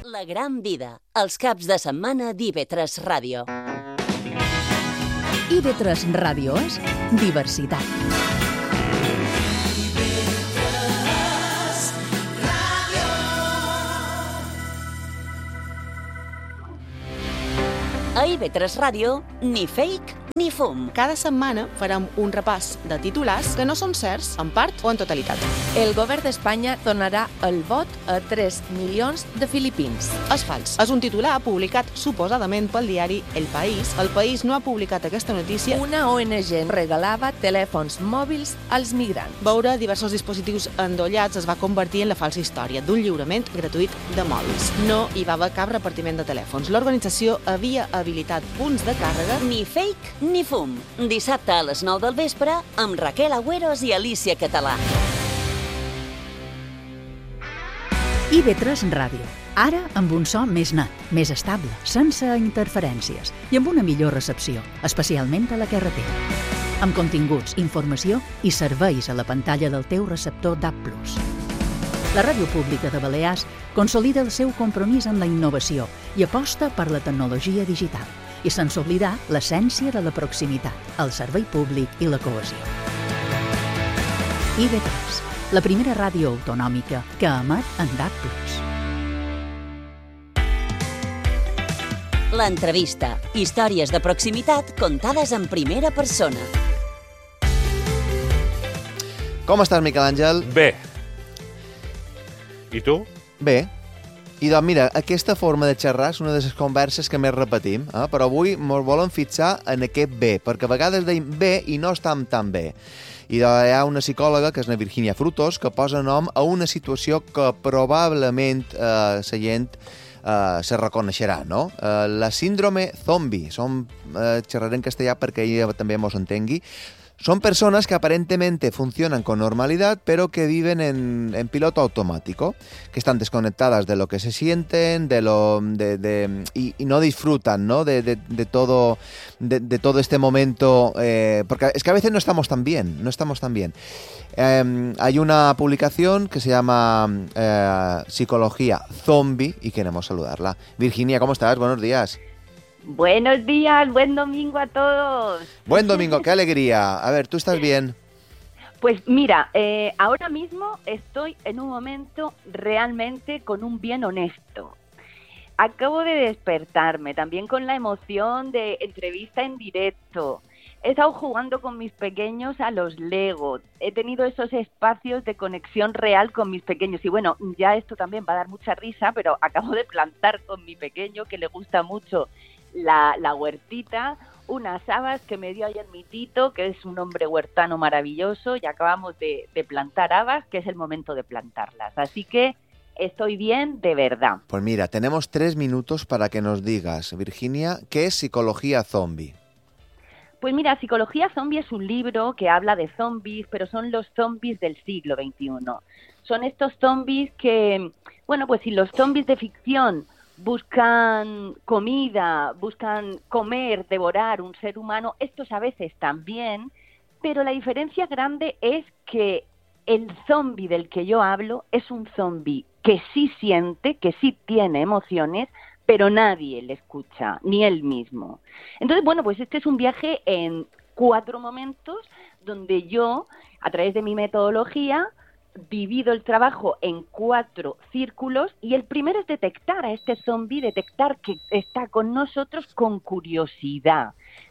La gran vida, els caps de setmana d'IV3 Ràdio. IV3 Ràdio és diversitat. A IV3 Ràdio, ni fake ni fum. Cada setmana farem un repàs de titulars que no són certs, en part o en totalitat. El govern d'Espanya donarà el vot a 3 milions de filipins. És fals. És un titular publicat suposadament pel diari El País. El País no ha publicat aquesta notícia. Una ONG regalava telèfons mòbils als migrants. Veure diversos dispositius endollats es va convertir en la falsa història d'un lliurament gratuït de mòbils. No hi va haver cap repartiment de telèfons. L'organització havia habilitat punts de càrrega. Ni fake ni fum. Dissabte a les 9 del vespre amb Raquel Agüeros i Alicia Català. IV3 Ràdio. Ara amb un so més net, més estable, sense interferències i amb una millor recepció, especialment a la carretera. Amb continguts, informació i serveis a la pantalla del teu receptor DAB+. La Ràdio Pública de Balears consolida el seu compromís amb la innovació i aposta per la tecnologia digital, i sense oblidar l'essència de la proximitat, el servei públic i la cohesió. IV3, la primera ràdio autonòmica que emet en DAB+. L'entrevista. Històries de proximitat contades en primera persona. Com estàs, Miquel Àngel? Bé. I tu? Bé. I doncs mira, aquesta forma de xerrar és una de les converses que més repetim, però avui ens volen fixar en aquest bé, perquè a vegades deim bé i no estem tan bé. I doncs hi ha una psicòloga, que és la Virginia Frutos, que posa nom a una situació que probablement la gent se reconeixerà, no? La síndrome zombi. Xerraré en castellà perquè ella també mos entengui. Son personas que aparentemente funcionan con normalidad, pero que viven en piloto automático, que están desconectadas de lo que se sienten, y no disfrutan, ¿no? de todo este momento, porque es que a veces no estamos tan bien. Hay una publicación que se llama Psicología Zombie y queremos saludarla. Virginia, ¿cómo estás? Buenos días. Buenos días, buen domingo a todos. Buen domingo, qué alegría. A ver, ¿tú estás bien? Pues mira, ahora mismo estoy en un momento realmente con un bien honesto. Acabo de despertarme, también con la emoción de entrevista en directo. He estado jugando con mis pequeños a los Lego. He tenido esos espacios de conexión real con mis pequeños. Y bueno, ya esto también va a dar mucha risa, pero acabo de plantar con mi pequeño, que le gusta mucho la huertita, unas habas que me dio ayer mi Tito, que es un hombre huertano maravilloso, y acabamos de plantar habas, que es el momento de plantarlas. Así que estoy bien de verdad. Pues mira, tenemos 3 minutos para que nos digas, Virginia, ¿qué es Psicología Zombie? Pues mira, Psicología Zombie es un libro que habla de zombies, pero son los zombies del siglo XXI. Son estos zombies que, bueno, pues si los zombies de ficción buscan comida, buscan comer, devorar un ser humano, estos a veces también, pero la diferencia grande es que el zombi del que yo hablo es un zombi que sí siente, que sí tiene emociones, pero nadie le escucha, ni él mismo. Entonces, bueno, pues este es un viaje en 4 momentos donde yo, a través de mi metodología, divido el trabajo en 4 círculos, y el primero es detectar a este zombi, detectar que está con nosotros con curiosidad,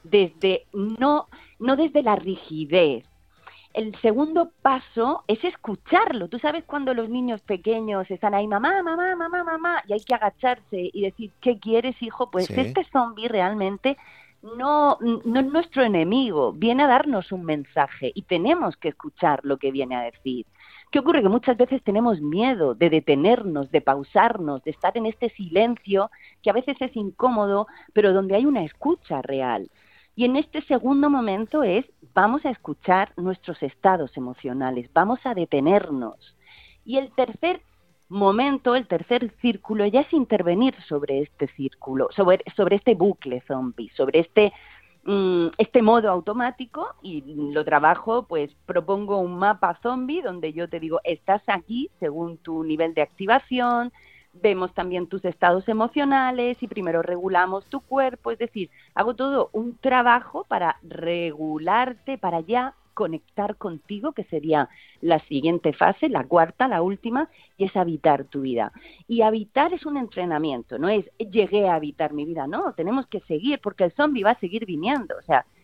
no desde la rigidez. El segundo paso es escucharlo. Tú sabes cuando los niños pequeños están ahí, mamá, mamá, mamá, mamá, y hay que agacharse y decir, ¿qué quieres, hijo? Pues sí. Este zombi realmente no es nuestro enemigo, viene a darnos un mensaje y tenemos que escuchar lo que viene a decir. ¿Qué ocurre? Que muchas veces tenemos miedo de detenernos, de pausarnos, de estar en este silencio que a veces es incómodo, pero donde hay una escucha real. Y en este segundo momento vamos a escuchar nuestros estados emocionales, vamos a detenernos. Y el tercer momento, el tercer círculo, ya es intervenir sobre este círculo, sobre este bucle zombie, sobre este modo automático, y lo trabajo, pues propongo un mapa zombie donde yo te digo, estás aquí según tu nivel de activación, vemos también tus estados emocionales y primero regulamos tu cuerpo, es decir, hago todo un trabajo para regularte, para ya conectar contigo, que sería la siguiente fase, la cuarta, la última, y es habitar tu vida. Y habitar es un entrenamiento, no es llegué a habitar mi vida, no, tenemos que seguir, porque el zombie va a seguir viniendo, o sea,